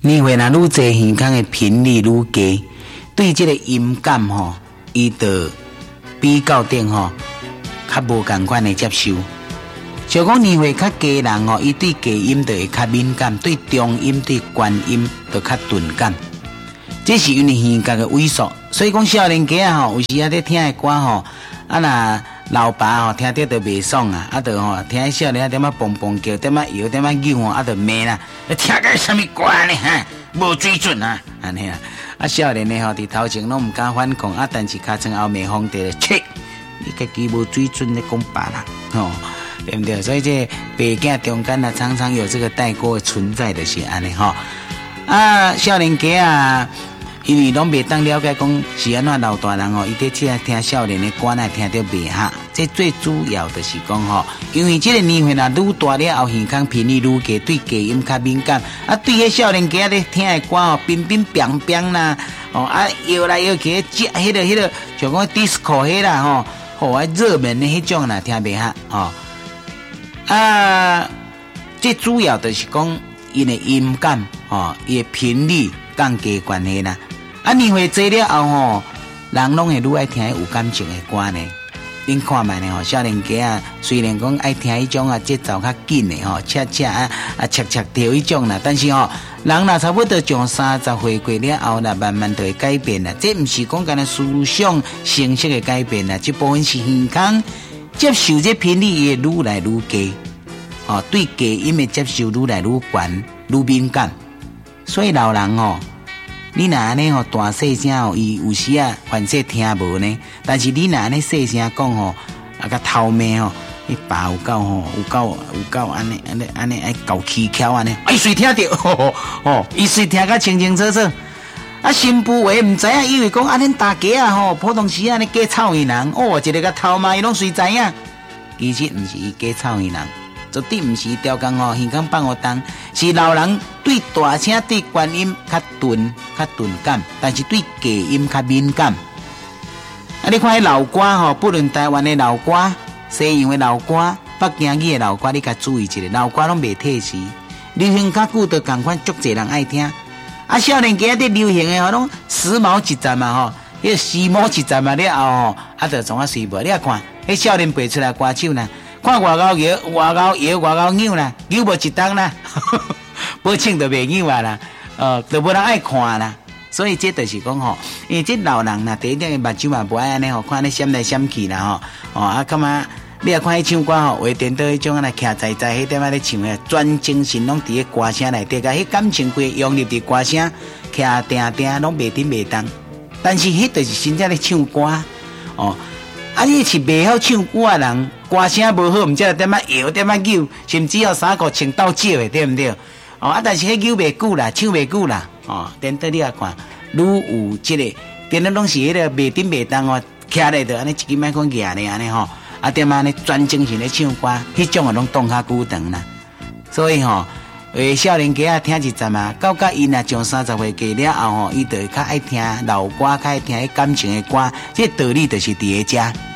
年岁若愈侪，耳孔的频率愈低，对这个音感吼，伊就比较顶吼，较无共款的接受。就讲年岁较低人吼，伊对低音就会较敏感，对中音、对关音就较钝感。这是因为耳膈的萎缩，所以讲少年家啊吼，有时啊在听的歌吼，啊那老爸吼听到就袂爽啊，啊就吼听少年啊点啊蹦蹦叫，点啊摇，点啊扭吼，啊就骂啦，听个什么歌呢？哈，无水准啊，安尼啊，啊少年的吼伫头前拢唔敢反抗，啊但是尻川后面皇帝切，你家己无水准咧讲别人吼。对不对？所以这爸囝中间呢，常常有这个代沟存在的是安尼吼。啊，少年家啊，因为拢袂当了解讲是安怎老大人哦，伊在听少年的歌呢，听到袂哈。这最主要的是讲吼，因为这个年岁啊，愈大了后，耳孔频率愈低，对低音较敏感。啊，对迄少年家咧听的歌哦，乒乒乓乓啦，哦啊摇来摇去，接迄个，像讲 disco 迄啦吼，吼啊热门的迄种啦，听袂哈哦。啊，这主要就是讲伊的音感吼，伊的频率降低关系啦。啊，年岁侪了后吼，人拢会愈爱听有感情的歌呢。恁看卖呢吼，少年家啊，虽然讲爱听迄种啊节奏较紧的吼，恰恰啊恰跳迄种啦，但是吼，人若差不多从30岁过了后啦，慢慢就会改变啦。这毋是讲干那思想形式的改变啦，这部分是耳孔接受这频率也愈来愈低，哦，对低音的接受愈来愈悬、愈敏感。所以老人哦，你若安尼吼大细声哦，伊有时啊反正听无呢。但是你若安尼细声讲吼，啊个头尾吼，你爸有够吼，有够安尼爱搞蹊跷安尼，伊随听着哦，伊随听甲清清楚楚。啊，新妇话唔知影，以为讲啊，恁大家啊吼，普通时安尼假草伊人，哦，一个个头嘛伊拢随知影，其实唔是伊假草伊人，绝对唔是调工吼，耳孔放互动，是老人对大声对关音较钝感，但是对低音较敏感。啊，你看迄老歌吼，不论台湾的老歌、西洋的老歌、北京语的老歌，你甲注意一下，老歌拢袂退时，流行较久都共款，足侪人爱听。啊，少年家伫流行的吼，拢时髦一阵嘛吼，迄个时髦一阵嘛了后吼，啊，就总啊随无。你啊看，迄少年背出来歌手呢，看外高摇、外高摇、外高扭啦，扭无一档啦，保证就袂扭啊啦，就无人爱看啦。所以这就是讲吼，因为这老人啦，第一点目睭嘛无爱安尼吼，看安尼闪来闪去啦吼，啊，感觉你啊看迄唱歌吼，话颠倒迄种啊来徛在迄点啊咧唱诶，专精神拢伫咧歌声内底，甲迄感情规融入伫歌声，徛定拢袂顶袂动。但是迄就是真正咧唱歌哦，啊你是袂晓唱歌诶人，歌声无好，毋则点啊摇点啊扭，甚至要衫裤穿到少诶，对毋对？哦啊，但是迄扭袂久啦，唱袂久啦，哦，颠倒你啊看，愈有即个，颠倒拢是迄个袂顶袂动哦，徛咧着安尼一支麦克风举咧安尼吼。啊，点啊呢专精神咧唱歌，迄种啊拢动较久长啦。所以吼，少年家啊听一阵啊，到伊若从30岁过了后吼，伊就较爱听老歌，较爱听迄感情的歌，这道理就是伫咧遮。